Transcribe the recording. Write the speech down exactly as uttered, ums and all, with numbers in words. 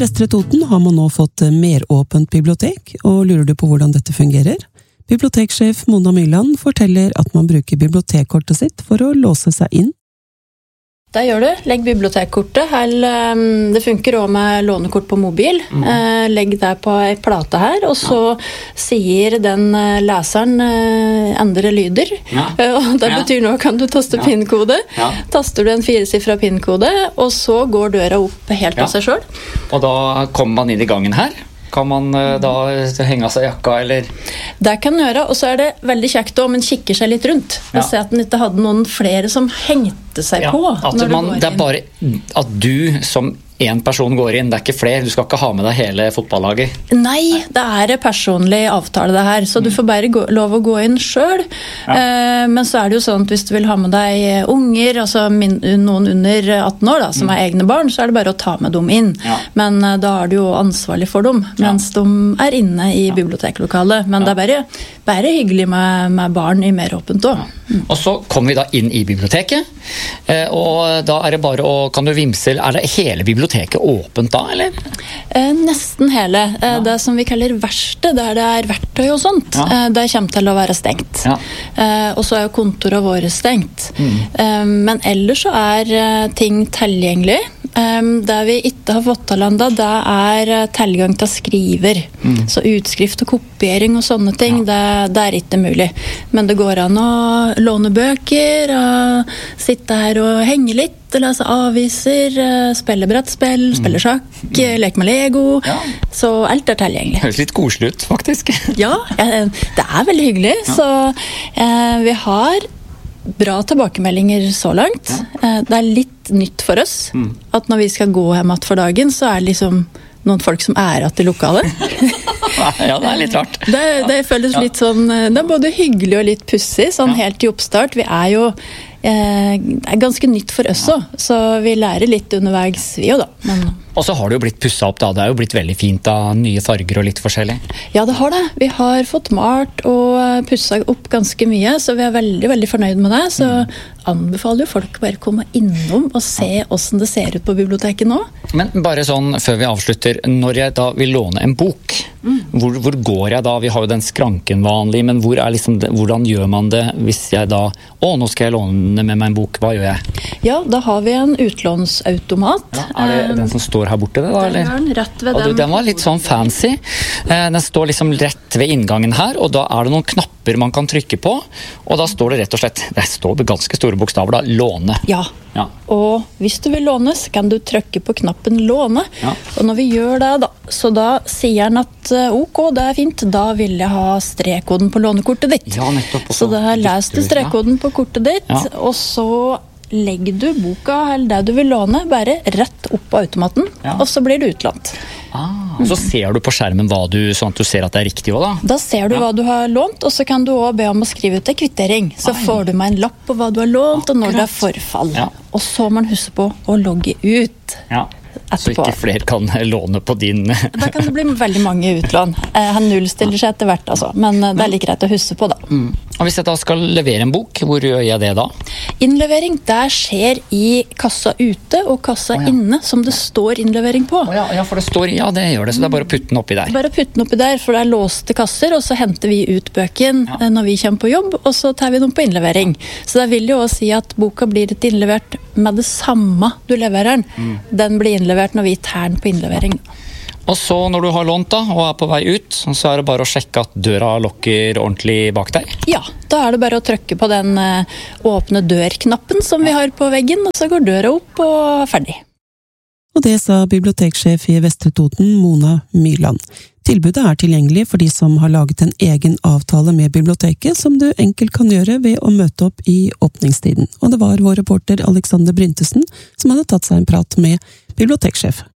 Vestre Toten har man nå fått meråpent bibliotek, og lurer du på hvordan dette fungerer? Biblioteksjef Mona Myrland forteller at man bruker bibliotekkortet sitt for å låse seg inn. Det gjør du. Legg bibliotekkortet. Her, det funker også med lånekort på mobil. Mm. Legg det på en plate her, og så ja. Sier den leseren andre lyder. Ja. Og det ja. Betyr nå kan du taste ja. PIN-kode. Ja. Taster du en firesifra PIN-kode, og så går døra opp helt ja. Av seg selv. Og da kommer man inn i gangen her. Kan man da henge av seg jakka, eller? Det kan man gjøre, og så er det veldig kjekt om man kikker seg litt rundt. Ja. Og ser at den ikke hadde noen flere som hengte seg ja, på. At man, det er bare at du som en person går inn, det er ikke flere, du skal ikke ha med deg hele fotballaget. Nei, det er en personlig avtale det her, så du får bare gå, lov å gå inn selv. Ja. Eh, men så er det jo sånn at hvis du vil ha med deg unger, altså min, noen under atten år da, som mm. er egne barn, så er det bare å ta med dem inn. Ja. Men eh, da er du jo ansvarlig for dem, mens ja. De er inne i ja. Biblioteklokalet. Men ja. Det er bare, bare hyggelig med, med barn i meråpent også. Ja. Mm. Og så kommer vi da inn i biblioteket, eh, og da er det bare å, kan du vimse, er det hele biblioteket åpent da, eller? Eh, nesten hele. Eh, ja. Det som vi kaller verksted, der det er verktøy og sånt, ja. eh, det kommer til å være stengt. Ja. Eh, og så er jo kontoret våre stengt. Mm. Eh, men ellers så er eh, ting tilgjengelig. Eh, det vi ikke har fått til enda, det er eh, tilgang til skriver. Mm. Så utskrift og kopiering og sånne ting, ja. det, det er ikke mulig. Men det går an å låne bøker, og sitte her og henge litt, lese aviser, spille brettspill, spille sjakk, mm. leke med Lego. Ja. Så alt er tilgjengelig. Høres litt koselig ut, faktisk. Ja, det er veldig hyggelig. Ja. Så eh, vi har bra tilbakemeldinger så langt. Ja. Det er litt nytt for oss, mm. at når vi skal gå hjem for dagen, så er det liksom noen folk som er at i lokalet. Ja, det er litt rart. Det, det føles litt sånn, det er både hyggelig og litt pussig, sånn ja. Helt i oppstart. Vi er jo, eh, det er ganske nytt for oss også, så vi lærer litt underveis vi jo da. Men og så har det jo blitt pusset opp da, det er jo blitt veldig fint da, nye farger og litt forskjellig. Ja, det har det. Vi har fått malt og pusset opp ganske mye, så vi er veldig, veldig fornøyd med det. Så mm. anbefaler jo folk bare å komme innom og se hvordan det ser ut på biblioteket nå. Men bare sånn, før vi avslutter, når jeg da vil låne en bok, mm. hvor, hvor går jeg da? Vi har jo den skranken vanlig, men hvor er liksom, hvordan gjør man det hvis jeg da, å, nå skal jeg låne med meg en bok, hva gjør jeg? Ja, da har vi en utlånsautomat. Ja, er det den som står her borte det da, eller? Den, rett ved den. Den var litt sånn fancy. Den står liksom rett ved inngangen her, og da er det noen knapper man kan trykke på, og da står det rett og slett, det står med ganske store bokstaver da, låne. Ja, ja. Og hvis du vil låne, så kan du trykke på knappen låne, ja. Og når vi gjør det da, så da sier den at ok, det er fint, da vil jeg ha strekkoden på lånekortet ditt. Ja, nettopp. Så da leser du strekkoden på kortet ditt, ja. Og så legger du boka eller det du vil låne bare rett opp på automaten, ja. Og så blir det utlånt. Ah, og så ser du på skjermen hva du, sånn at du ser at det er riktig også da? Da ser du ja. Hva du har lånt, og så kan du også be om å skrive ut en kvittering. Så Ai. Får du med en lapp på hva du har lånt, og når det er forfall. Ja. Og så må man huske på å logge ut. Ja. Så ikke flere kan låne på din. Da kan det bli veldig mange utlån. Han nullstiller seg etter hvert, altså. Men det er like greit å huske på da. Mm. Og hvis jeg da skal levere en bok, hvor gjør jeg det da? Innlevering, der skjer i kassa ute og kassa oh, ja. Inne, som det står innlevering på. Oh, ja, ja, for det står, ja det gjør det, så det er bare å putte den oppi der. Bare å putte den oppi der, for det er låste kasser, og så henter vi ut bøken ja. Når vi kommer på jobb, og så tar vi den på innlevering. Så det vil jo også si at boka blir ikke innlevert med det samme du leverer den. Mm. Den blir innlevert når vi tar den på innlevering. Og så når du har lånt da, og er på vei ut, så er det bare å sjekke at døra lukker ordentlig bak deg? Ja, da er det bare å trykke på den uh, åpne dør-knappen som vi har på veggen, og så går døra opp og ferdig. Og det sa biblioteksjef i Vestre Toten, Mona Myrland. Tilbudet er tilgjengelig for de som har laget en egen avtale med biblioteket, som du enkelt kan gjøre ved å møte opp i åpningstiden. Og det var vår reporter Alexander Bryntesen som hadde tatt seg en prat med biblioteksjef.